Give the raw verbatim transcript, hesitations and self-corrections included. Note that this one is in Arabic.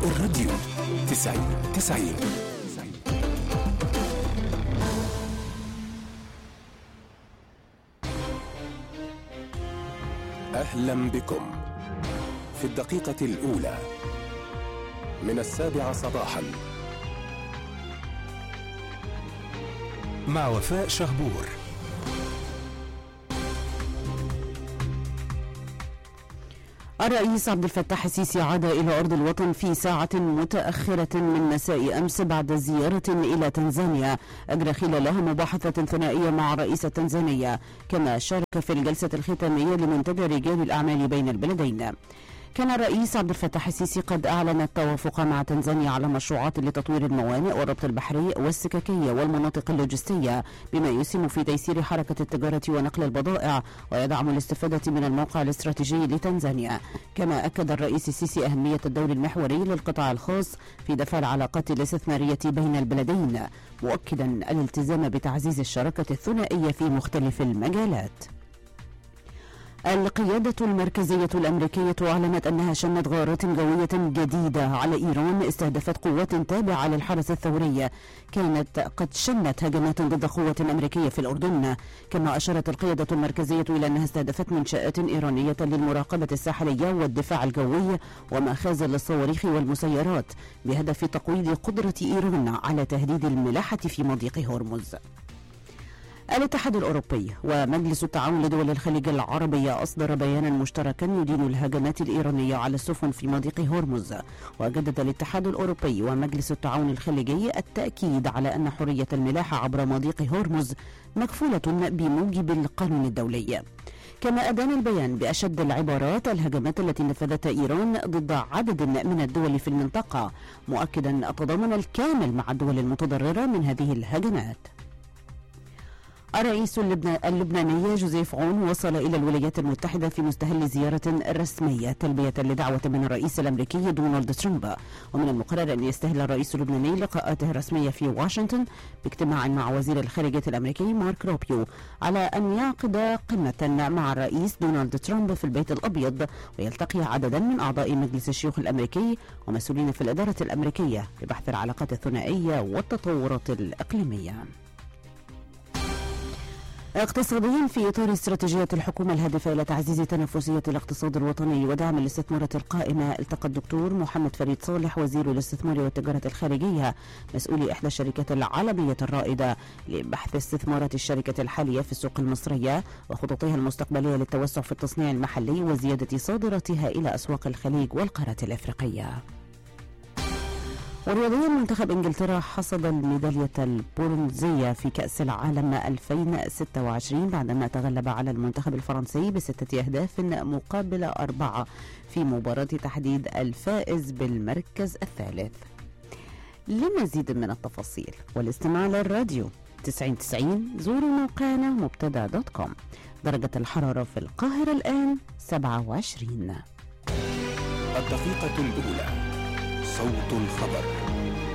الراديو تسعين تسعين. أهلا بكم في الدقيقة الأولى من السابعة صباحا مع وفاء شهبور. الرئيس عبد الفتاح السيسي عاد إلى أرض الوطن في ساعة متأخرة من مساء أمس بعد زيارة إلى تنزانيا أجرى خلالها مباحثة ثنائية مع رئيس تنزانيا، كما شارك في الجلسة الختامية لمنتدى رجال الأعمال بين البلدين. كان الرئيس عبد الفتاح السيسي قد أعلن التوافق مع تنزانيا على مشروعات لتطوير الموانئ والربط البحري والسككية والمناطق اللوجستية، بما يسهم في تيسير حركة التجارة ونقل البضائع ويدعم الاستفادة من الموقع الاستراتيجي لتنزانيا. كما أكد الرئيس السيسي أهمية الدور المحوري للقطاع الخاص في دفع العلاقات الاستثمارية بين البلدين، مؤكدا الالتزام بتعزيز الشراكة الثنائية في مختلف المجالات. القيادة المركزية الأمريكية أعلنت أنها شنت غارات جوية جديدة على إيران استهدفت قوات تابعة للحرس الثوري كانت قد شنت هجمات ضد قوات أمريكية في الأردن. كما أشارت القيادة المركزية إلى أنها استهدفت منشآت إيرانية للمراقبة الساحلية والدفاع الجوي ومخازن للصواريخ والمسيرات بهدف تقويض قدرة إيران على تهديد الملاحة في مضيق هرمز. الاتحاد الأوروبي ومجلس التعاون لدول الخليج العربية أصدر بيانا مشتركا يدين الهجمات الإيرانية على السفن في مضيق هرمز. وجدد الاتحاد الأوروبي ومجلس التعاون الخليجي التأكيد على أن حرية الملاحة عبر مضيق هرمز مكفولة بموجب القانون الدولي. كما أدان البيان بأشد العبارات الهجمات التي نفذتها إيران ضد عدد من الدول في المنطقة، مؤكدا التضامن الكامل مع الدول المتضررة من هذه الهجمات. الرئيس اللبناني جوزيف عون وصل إلى الولايات المتحدة في مستهل زيارة رسمية تلبية لدعوة من الرئيس الأمريكي دونالد ترامب. ومن المقرر أن يستهل الرئيس اللبناني لقاءاته الرسمية في واشنطن باجتماع مع وزير الخارجية الأمريكي مارك روبيو على أن يعقد قمة مع الرئيس دونالد ترامب في البيت الأبيض، ويلتقي عددا من أعضاء مجلس الشيوخ الأمريكي ومسؤولين في الإدارة الأمريكية لبحث العلاقات الثنائية والتطورات الإقليمية. اقتصاديا، في إطار استراتيجية الحكومة الهادفة إلى تعزيز تنافسية الاقتصاد الوطني ودعم الاستثمارات القائمة، التقى الدكتور محمد فريد صالح وزير الاستثمار والتجارة الخارجية مسؤولي إحدى الشركات العالمية الرائدة لبحث استثمارات الشركة الحالية في السوق المصرية وخططها المستقبلية للتوسع في التصنيع المحلي وزيادة صادراتها إلى أسواق الخليج والقارة الأفريقية. ورياضيا، منتخب انجلترا حصد الميدالية البرونزية في كأس العالم ألفين وستة وعشرين بعدما تغلب على المنتخب الفرنسي بستة أهداف مقابل أربعة في مباراة تحديد الفائز بالمركز الثالث. لمزيد من التفاصيل والاستماع للراديو تسعين تسعين زوروا موقعنا مبتدأ دوت كوم. درجة الحرارة في القاهرة الآن سبعة وعشرين. الدقيقة الأولى، صوت الخبر.